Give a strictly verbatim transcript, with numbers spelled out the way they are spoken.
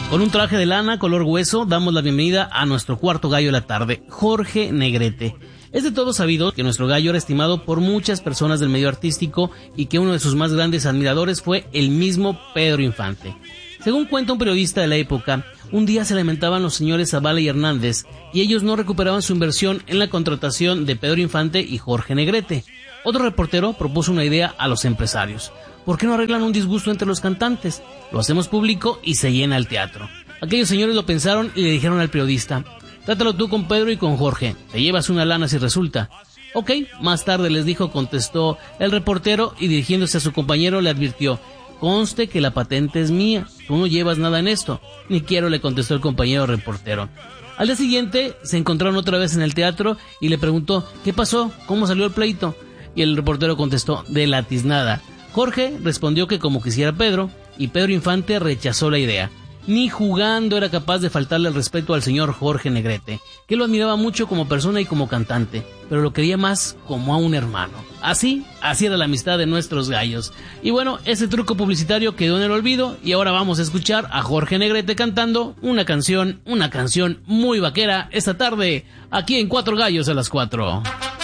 Con un traje de lana color hueso, damos la bienvenida a nuestro cuarto gallo de la tarde, Jorge Negrete. Es de todo sabido que nuestro gallo era estimado por muchas personas del medio artístico y que uno de sus más grandes admiradores fue el mismo Pedro Infante. Según cuenta un periodista de la época, un día se lamentaban los señores Zavala y Hernández y ellos no recuperaban su inversión en la contratación de Pedro Infante y Jorge Negrete. Otro reportero propuso una idea a los empresarios. ¿Por qué no arreglan un disgusto entre los cantantes? Lo hacemos público y se llena el teatro. Aquellos señores lo pensaron y le dijeron al periodista: trátalo tú con Pedro y con Jorge, te llevas una lana si resulta. Ok, más tarde les dijo, contestó el reportero y dirigiéndose a su compañero le advirtió: conste que la patente es mía, tú no llevas nada en esto. Ni quiero, le contestó el compañero reportero. Al día siguiente se encontraron otra vez en el teatro y le preguntó: ¿qué pasó? ¿Cómo salió el pleito? Y el reportero contestó: de la tiznada. Jorge respondió que como quisiera Pedro, y Pedro Infante rechazó la idea. Ni jugando era capaz de faltarle el respeto al señor Jorge Negrete, que lo admiraba mucho como persona y como cantante, pero lo quería más como a un hermano. Así, así era la amistad de nuestros gallos. Y bueno, ese truco publicitario quedó en el olvido y ahora vamos a escuchar a Jorge Negrete cantando una canción, una canción muy vaquera esta tarde, aquí en Cuatro Gallos a las Cuatro.